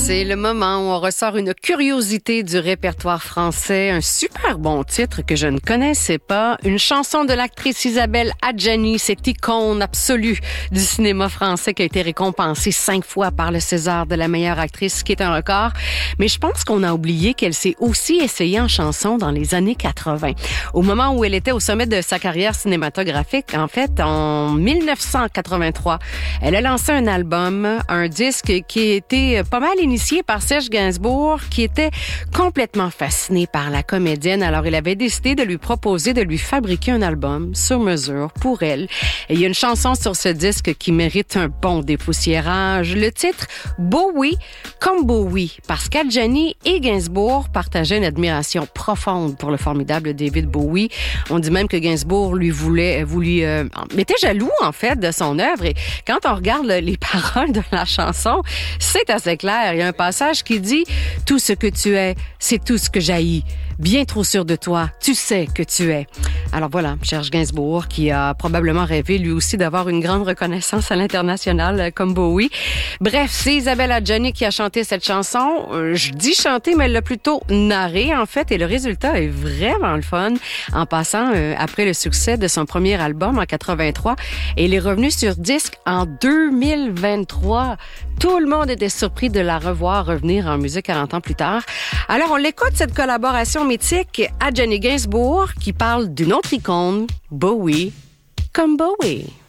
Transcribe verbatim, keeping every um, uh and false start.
C'est le moment où on ressort une curiosité du répertoire français, un super bon titre que je ne connaissais pas, une chanson de l'actrice Isabelle Adjani, cette icône absolue du cinéma français qui a été récompensée cinq fois par le César de la meilleure actrice, ce qui est un record. Mais je pense qu'on a oublié qu'elle s'est aussi essayée en chanson dans les années quatre-vingt. Au moment où elle était au sommet de sa carrière cinématographique, en fait, en dix-neuf cent quatre-vingt-trois, elle a lancé un album, un disque qui a été pas mal initié par Serge Gainsbourg, qui était complètement fasciné par la comédienne. Alors, il avait décidé de lui proposer de lui fabriquer un album sur mesure pour elle. Et il y a une chanson sur ce disque qui mérite un bon dépoussiérage. Le titre, Bowie, comme Bowie, parce qu'Adjani et Gainsbourg partageaient une admiration profonde pour le formidable David Bowie. On dit même que Gainsbourg lui voulait, voulait, euh, était jaloux, en fait, de son œuvre. Et quand on regarde les paroles de la chanson, c'est assez clair. Il y a un passage qui dit « Tout ce que tu es, c'est tout ce que j'haïs. Bien trop sûr de toi, tu sais que tu es. » Alors voilà, Serge Gainsbourg, qui a probablement rêvé lui aussi d'avoir une grande reconnaissance à l'international comme Bowie. Bref, c'est Isabelle Adjani qui a chanté cette chanson. Je dis chanter, mais elle l'a plutôt narrée, en fait, et le résultat est vraiment le fun. En passant, euh, après le succès de son premier album en quatre-vingt-trois, elle est revenue sur disque en deux mille vingt-trois. Tout le monde était surpris de la revoir revenir en musique quarante ans plus tard. Alors, on l'écoute, cette collaboration mythique, Adjani Gainsbourg, qui parle d'une autre icône, Bowie, comme Bowie.